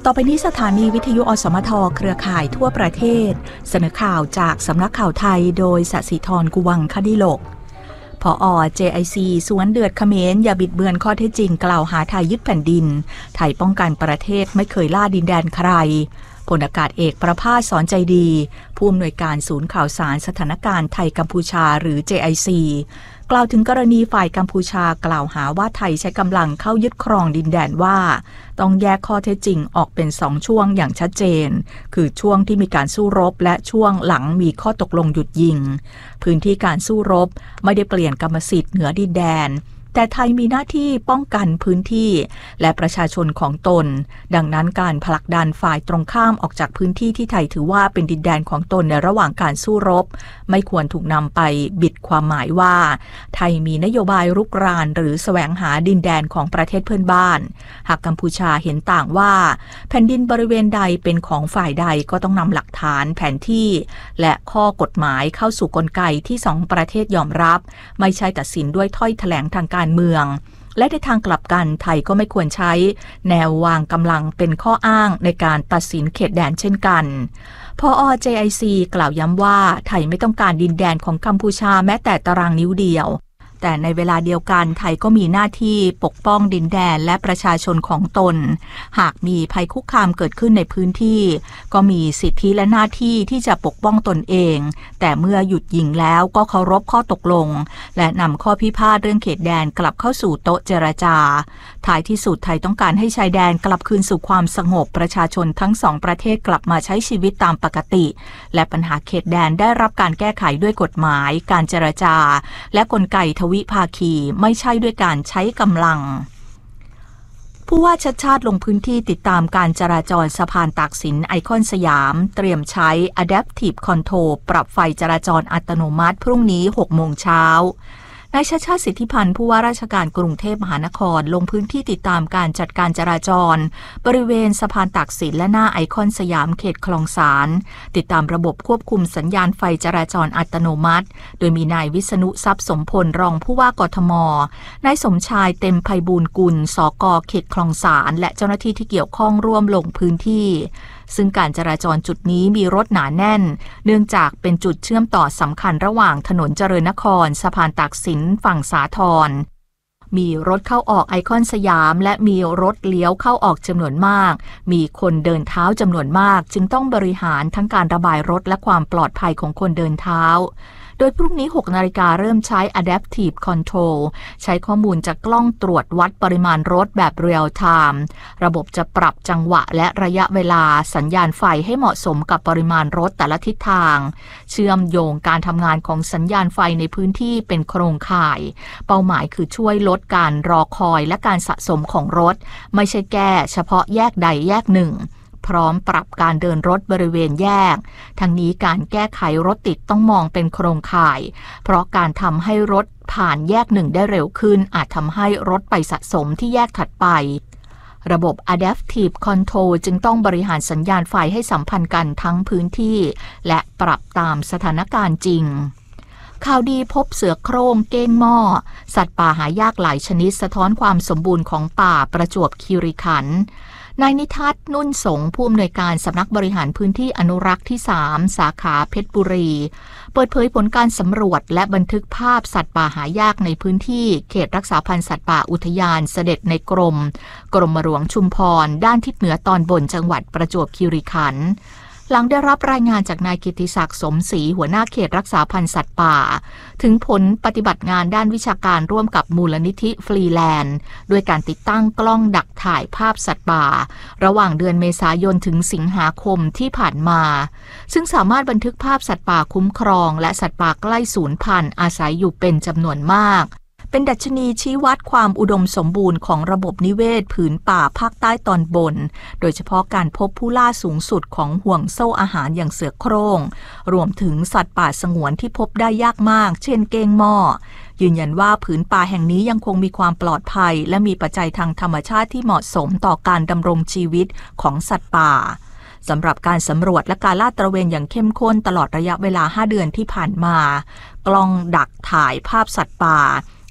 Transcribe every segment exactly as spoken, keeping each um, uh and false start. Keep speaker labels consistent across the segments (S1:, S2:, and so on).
S1: ต่อไปนี้สถานีวิทยุอสมทเครือข่ายทั่วประเทศเสนอข่าวจากสำนักข่าวไทยโดยสศิธรกุวังคดิโลกผอ. เจ ไอ ซี สวนเดือดเขมรอย่าบิดเบือนข้อเท็จจริงกล่าวหาไทยยึดแผ่นดินไทยป้องกันประเทศไม่เคยล่าดินแดนใครพลอากาศเอกประภาสสอนใจดีผู้อำนวยการศูนย์ข่าวสารสถานการณ์ไทยกัมพูชาหรือ เจ ไอ ซี กล่าวถึงกรณีฝ่ายกัมพูชากล่าวหาว่าไทยใช้กำลังเข้ายึดครองดินแดนว่าต้องแยกข้อเท็จจริงออกเป็นสองช่วงอย่างชัดเจนคือช่วงที่มีการสู้รบและช่วงหลังมีข้อตกลงหยุดยิงพื้นที่การสู้รบไม่ได้เปลี่ยนกรรมสิทธิ์เหนือดินแดนแต่ไทยมีหน้าที่ป้องกันพื้นที่และประชาชนของตนดังนั้นการผลักดันฝ่ายตรงข้ามออกจากพื้นที่ที่ไทยถือว่าเป็นดินแดนของตนในระหว่างการสู้รบไม่ควรถูกนำไปบิดความหมายว่าไทยมีนโยบายรุกรานหรือแสวงหาดินแดนของประเทศเพื่อนบ้านหากกัมพูชาเห็นต่างว่าแผ่นดินบริเวณใดเป็นของฝ่ายใดก็ต้องนำหลักฐานแผนที่และข้อกฎหมายเข้าสู่กลไกที่สองประเทศยอมรับไม่ใช่ตัดสินด้วยถ้อยแถลงทางการเมืองและในทางกลับกันไทยก็ไม่ควรใช้แนววางกำลังเป็นข้ออ้างในการตัดสินเขตแดนเช่นกันผอ. เจ ไอ ซี กล่าวย้ำว่าไทยไม่ต้องการดินแดนของกัมพูชาแม้แต่ตารางนิ้วเดียวแต่ในเวลาเดียวกันไทยก็มีหน้าที่ปกป้องดินแดนและประชาชนของตนหากมีภัยคุกคามเกิดขึ้นในพื้นที่ก็มีสิทธิและหน้าที่ที่จะปกป้องตนเองแต่เมื่อหยุดยิงแล้วก็เคารพข้อตกลงและนำข้อพิพาทเรื่องเขตแดนกลับเข้าสู่โต๊ะเจรจาท้ายที่สุดไทยต้องการให้ชายแดนกลับคืนสู่ความสงบประชาชนทั้งสองประเทศกลับมาใช้ชีวิตตามปกติและปัญหาเขตแดนได้รับการแก้ไขด้วยกฎหมายการเจรจาและกลไกทวิภาคีไม่ใช่ด้วยการใช้กำลังผู้ว่าชัดชาติลงพื้นที่ติดตามการจราจรสะพานตากสินไอคอนสยามเตรียมใช้ Adaptive Control ปรับไฟจราจรอัตโนมัติพรุ่งนี้ หกโมงเช้านายชัชชาติสิทธิพันธ์ผู้ว่าราชการกรุงเทพมหานครลงพื้นที่ติดตามการจัดการจราจรบริเวณสะพานตากสินและหน้าไอคอนสยามเขตคลองสานติดตามระบบควบคุมสัญญาณไฟจราจรอัตโนมัติโดยมีนายวิษณุทรัพย์สมพลรองผู้ว่ากทมนายสมชายเต็มไพบูลย์กุลสกเขตคลองสานและเจ้าหน้าที่ที่เกี่ยวข้องร่วมลงพื้นที่ซึ่งการจราจรจุดนี้มีรถหนาแน่นเนื่องจากเป็นจุดเชื่อมต่อสำคัญระหว่างถนนเจริญนครสะพานตากสินฝั่งสาทรมีรถเข้าออกไอคอนสยามและมีรถเลี้ยวเข้าออกจำนวนมากมีคนเดินเท้าจำนวนมากจึงต้องบริหารทั้งการระบายรถและความปลอดภัยของคนเดินเท้าโดยพรุ่งนี้ หกนาฬิกาเริ่มใช้ Adaptive Control ใช้ข้อมูลจากกล้องตรวจวัดปริมาณรถแบบ Real Time ระบบจะปรับจังหวะและระยะเวลาสัญญาณไฟให้เหมาะสมกับปริมาณรถแต่ละทิศทางเชื่อมโยงการทำงานของสัญญาณไฟในพื้นที่เป็นโครงข่ายเป้าหมายคือช่วยลดการรอคอยและการสะสมของรถไม่ใช่แก้เฉพาะแยกใดแยกหนึ่งพร้อมปรับการเดินรถบริเวณแยกทั้งนี้การแก้ไขรถติดต้องมองเป็นโครงข่ายเพราะการทำให้รถผ่านแยกหนึ่งได้เร็วขึ้นอาจทำให้รถไปสะสมที่แยกถัดไประบบ Adaptive Control จึงต้องบริหารสัญญาณไฟให้สัมพันธ์กันทั้งพื้นที่และปรับตามสถานการณ์จริงข่าวดีพบเสือโคร่งเก้งหม้อสัตว์ป่าหายากหลายชนิดสะท้อนความสมบูรณ์ของป่าประจวบคีรีขันธ์นายนิทัศน์นุ่นสงผู้อำนวยการสำนักบริหารพื้นที่อนุรักษ์ที่สามสาขาเพชรบุรีเปิดเผยผลการสำรวจและบันทึกภาพสัตว์ป่าหายากในพื้นที่เขตรักษาพันธุ์สัตว์ป่าอุทยานเสด็จในกรมกรมหลวงชุมพรด้านทิศเหนือตอนบนจังหวัดประจวบคีรีขันธ์หลังได้รับรายงานจากนายกิติศักดิ์สมศรีหัวหน้าเขตรักษาพันธุ์สัตว์ป่าถึงผลปฏิบัติงานด้านวิชาการร่วมกับมูลนิธิฟรีแลนด์ด้วยการติดตั้งกล้องดักถ่ายภาพสัตว์ป่าระหว่างเดือนเมษายนถึงสิงหาคมที่ผ่านมาซึ่งสามารถบันทึกภาพสัตว์ป่าคุ้มครองและสัตว์ป่าใกล้สูญพันธุ์อาศัยอยู่เป็นจำนวนมากเป็นดัชนีชี้วัดความอุดมสมบูรณ์ของระบบนิเวศผืนป่าภาคใต้ตอนบนโดยเฉพาะการพบผู้ล่าสูงสุดของห่วงโซ่อาหารอย่างเสือโคร่งรวมถึงสัตว์ป่าสงวนที่พบได้ยากมากเช่นเก้งหม้อยืนยันว่าผืนป่าแห่งนี้ยังคงมีความปลอดภัยและมีปัจจัยทางธรรมชาติที่เหมาะสมต่อการดำรงชีวิตของสัตว์ป่าสำหรับการสำรวจและการลาดตระเวนอย่างเข้มข้นตลอดระยะเวลาห้าเดือนที่ผ่านมากล้องดักถ่ายภาพสัตว์ป่า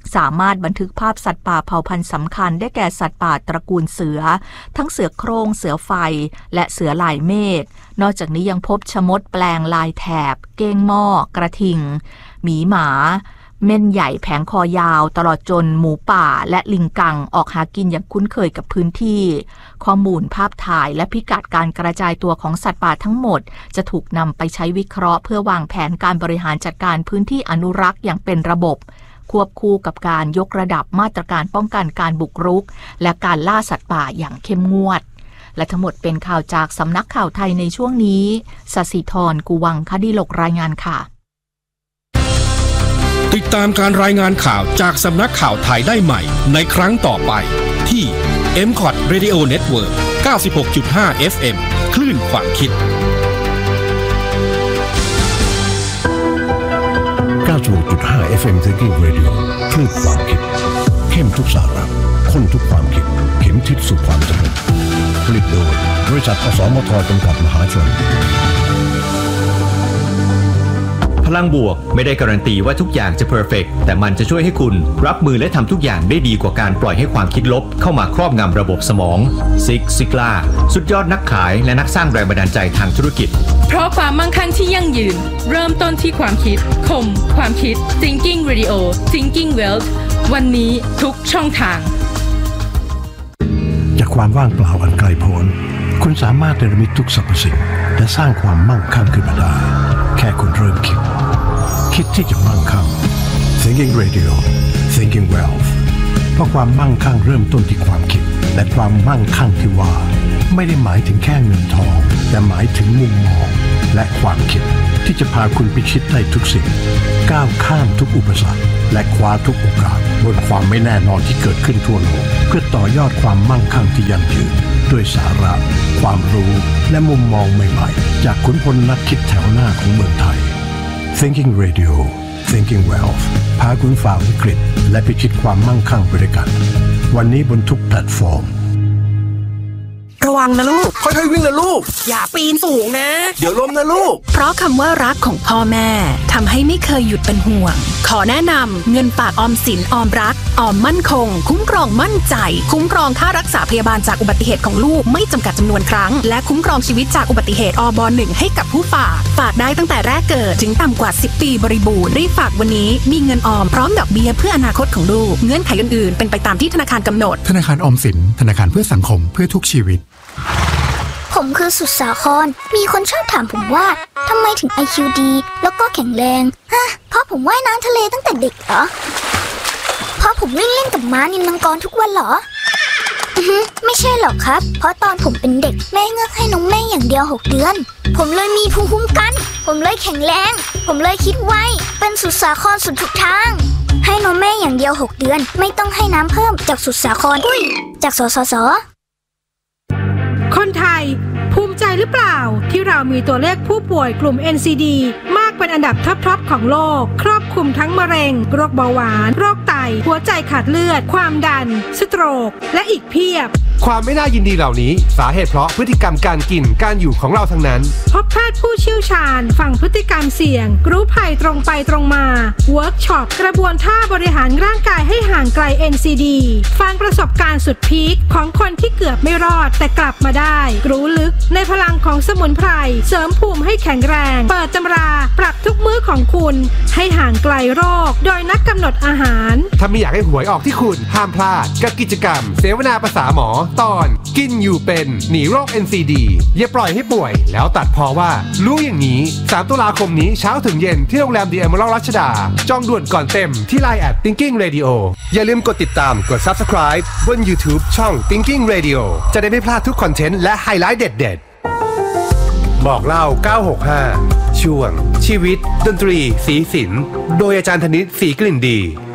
S1: สามารถบันทึกภาพสัตว์ป่าเผ่าพันธุ์สำคัญได้แก่สัตว์ป่าตระกูลเสือทั้งเสือโคร่งเสือไฟและเสือลายเมฆนอกจากนี้ยังพบชมดแปลงลายแถบเก้งหม้อกระทิงหมีหมาเม่นใหญ่แผงคอยาวตลอดจนหมูป่าและลิงกังออกหากินอย่างคุ้นเคยกับพื้นที่ข้อมูลภาพถ่ายและพิกัดการกระจายตัวของสัตว์ป่าทั้งหมดจะถูกนำไปใช้วิเคราะห์เพื่อวางแผนการบริหารจัดการพื้นที่อนุรักษ์อย่างเป็นระบบควบคู่กับการยกระดับมาตรการป้องกันการบุกรุกและการล่าสัตว์ป่าอย่างเข้มงวดและทั้งหมดเป็นข่าวจากสำนักข่าวไทยในช่วงนี้ศศิธร กุวังคดิลกรายงานค่ะ
S2: ติดตามการรายงานข่าวจากสำนักข่าวไทยได้ใหม่ในครั้งต่อไปที่ เอ็ม ซี โอ ที Radio Network เก้าสิบหกจุดห้า เอฟ เอ็ม คลื่นความคิด
S3: เก้าสิบหกจุดห้า เอฟ เอ็ม Thinking Radio คลื่นความคิดเข้มทุกสาระข้นทุกความคิดเข็มทิศสู่ความสำเร็จผลิตโดยบริษัทอสมทจำกัดมหาชน
S4: พลังบวกไม่ได้การันตีว่าทุกอย่างจะเพอร์เฟกต์แต่มันจะช่วยให้คุณรับมือและทำทุกอย่างได้ดีกว่าการปล่อยให้ความคิดลบเข้ามาครอบงำระบบสมองซิกซิกล่าสุดยอดนักขายและนักสร้างแรงบันดาลใจทางธุรกิจ
S5: เพราะความมั่งคั่งที่ยั่งยืนเริ่มต้นที่ความคิดคมความคิด Thinking Radio Thinking Wealth วันนี้ทุกช่องทาง
S3: จากความว่างเปล่าอันไกลโพ้นคุณสามารถเนรมิตทุกสรรพสิ่งและสร้างความมั่งคั่งขึ้นมาได้แค่คุณเริ่มคิดคิดที่จะมั่งคั่ง Thinking Radio Thinking Wealth เพราะความมั่งคั่งเริ่มต้นที่ความคิดและความมั่งคั่งที่ว่าไม่ได้หมายถึงแค่เงินทองแต่หมายถึงมุมมองและความคิดที่จะพาคุณพิชิตได้ทุกสิ่งก้าวข้ามทุกอุปสรรคและคว้าทุกโอกาสบนความไม่แน่นอนที่เกิดขึ้นทั่วโลกเพื่อต่อยอดความมั่งคั่งที่ยั่งยืนด้วยสาระความรู้และมุมมองใหม่ๆจากขุนพลนักคิดแถวหน้าของเมืองไทย Thinking Radio Thinking Wealth พาคุณฝ่าวิกฤตและพิชิตความมั่งคั่งไปด้วยกันวันนี้บนทุกแพลตฟอร์ม
S6: ระวังนะลูก
S7: ค่อยๆวิ่งนะลูก
S6: อย่าปีนสูงนะ
S7: เดี๋ยวล้มนะลูก
S6: เพราะคำว่ารักของพ่อแม่ทำให้ไม่เคยหยุดเป็นห่วงขอแนะนำเงินฝากออมสินออมรักออมมั่นคงคุ้มครองมั่นใจคุ้มครองค่ารักษาพยาบาลจากอุบัติเหตุของลูกไม่จำกัดจำนวนครั้งและคุ้มครองชีวิตจากอุบัติเหตุอบหนึ่งให้กับผู้ฝากฝากได้ตั้งแต่แรกเกิดถึงต่ำกว่าสิบปีบริบูรณ์รีบฝากวันนี้มีเงินออมพร้อมดอกเบี้ยเพื่ออนาคตของลูกเงื่อนไขอื่นๆเป็นไปตามที่ธนาคารกำหนด
S8: ธนาคารออมสินธนาคารเพื่อสังคมเพื่อทุกชีวิต
S9: ผมคือสุดสาครมีคนชอบถามผมว่าทำไมถึง ไอ คิว ดีแล้วก็แข็งแรงฮะเพราะผมว่ายน้ำทะเลตั้งแต่เด็กเหรอเพราะผมวิ่งเล่นกับม้านิลมังกรทุกวันเหรออือฮึไม่ใช่หรอกครับเพราะตอนผมเป็นเด็กแม่เงือกให้นมแม่อย่างเดียวหกเดือนผมเลยมีภูมิคุ้มกันผมเลยแข็งแรงผมเลยคิดไวเป็นสุดสาครสุดทุกทางให้นมแม่อย่างเดียวหกเดือนไม่ต้องให้น้ำเพิ่มจากสุดสาครอุ้ยจากสสส
S10: คนไทยภูมิใจหรือเปล่าที่เรามีตัวเลขผู้ป่วยกลุ่ม เอ็น ซี ดี มากเป็นอันดับท็อปๆของโลกครอบคลุมทั้งมะเร็งโรคเบาหวานโรคไตหัวใจขาดเลือดความดันสโตรกและอีกเพียบ
S7: ความไม่น่ายินดีเหล่านี้สาเหตุเพราะพฤติกรรมการกินการอยู่ของเราทั้งนั้น
S10: พบแพทย์ผู้เชี่ยวชาญฟังพฤติกรรมเสี่ยงรู้ภัยตรงไปตรงมาเวิร์กช็อปกระบวนท่าบริหารร่างกายให้ห่างไกล เอ็น ซี ดี ฟังประสบการณ์สุดพีคของคนที่เกือบไม่รอดแต่กลับมาได้รู้ลึกในพลังของสมุนไพรเสริมภูมิให้แข็งแรงเปิดตำราปรับทุกมื้อของคุณให้ห่างไกลโรคโดยนักกำหนดอาหาร
S7: ถ้าไม่อยากให้หวยออกที่คุณห้ามพลาดกับกิจกรรมเสวนาภาษาหมอตอนกินอยู่เป็นหนีโรค เอ็น ซี ดี อย่าปล่อยให้ป่วยแล้วตัดพอว่ารู้อย่างนี้สามตุลาคมนี้เช้าถึงเย็นที่โรงแรม The Emerald รัชดาจองด่วนก่อนเต็มที่ ไลน์ แอท Thinking Radio อย่าลืมกดติดตามกด Subscribe บน YouTube ช่อง Thinking Radio จะได้ไม่พลาดทุกคอนเทนต์และไฮไลท์เด็ดๆบอกเล่าเก้าหกห้าช่วงชีวิตดนตรีสีศิลป์โดยอาจารย์ธนิต ศรีกลิ่นดี